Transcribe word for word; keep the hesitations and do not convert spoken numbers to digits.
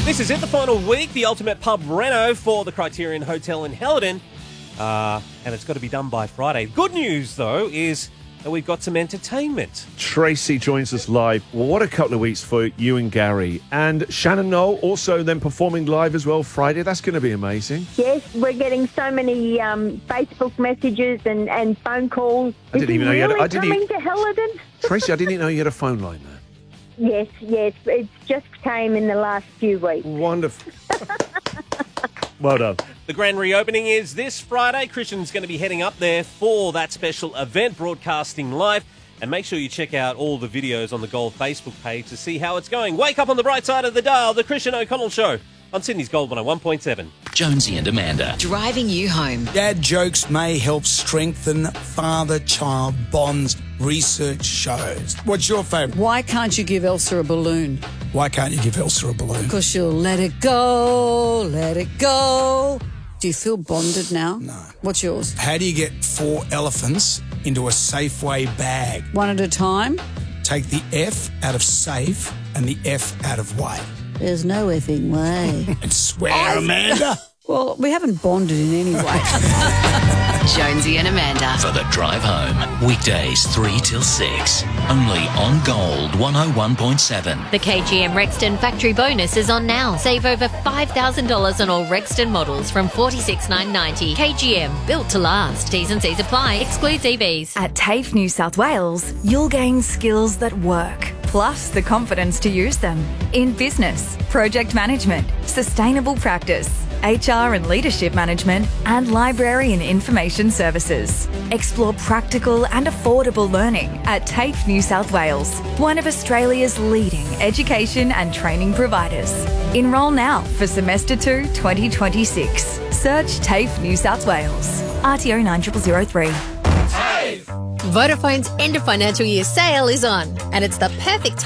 This is it, the final week, the ultimate pub reno for the Criterion Hotel in Helidon. Uh, and it's got to be done by Friday. Good news, though, is that we've got some entertainment. Tracy joins us live. Well, what a couple of weeks for you and Gary. And Shannon Knoll also then performing live as well Friday. That's going to be amazing. Yes, we're getting so many um, Facebook messages and, and phone calls. I didn't Is even he know you had- really I didn't coming even- to Helidon? Tracy, I didn't even know you had a phone line there. Yes, yes. It just came in the last few weeks. Wonderful. Well done. The grand reopening is this Friday. Christian's going to be heading up there for that special event, broadcasting live. And make sure you check out all the videos on the Gold Facebook page to see how it's going. Wake up on the bright side of the dial, the Christian O'Connell Show on Sydney's Gold one oh one point seven. Jonesy and Amanda. Driving you home. Dad jokes may help strengthen father-child bonds, research shows. What's your favourite? Why can't you give Elsa a balloon? Why can't you give Elsa a balloon? Because she'll let it go, let it go. Do you feel bonded now? No. What's yours? How do you get four elephants into a Safeway bag? One at a time? Take the F out of safe and the F out of way. There's no effing way. And swear, Amanda. Well, we haven't bonded in any way. Jonesy and Amanda. For the drive home. Weekdays three till six. Only on Gold one oh one point seven. The K G M Rexton factory bonus is on now. Save over five thousand dollars on all Rexton models from forty-six thousand nine hundred ninety dollars. K G M, built to last. T's and C's apply. Excludes E Vs. At TAFE New South Wales, you'll gain skills that work, plus the confidence to use them in business, project management, sustainable practice, H R and leadership management, and library and information services. Explore practical and affordable learning at TAFE New South Wales, one of Australia's leading education and training providers. Enrol now for semester two twenty twenty-six. Search TAFE New South Wales. R T O nine zero zero zero three. Vodafone's end of financial year sale is on, and it's the perfect